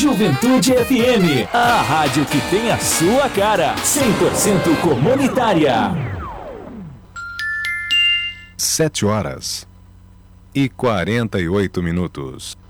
Juventude FM, a rádio que tem a sua cara, 100% comunitária. 7h48.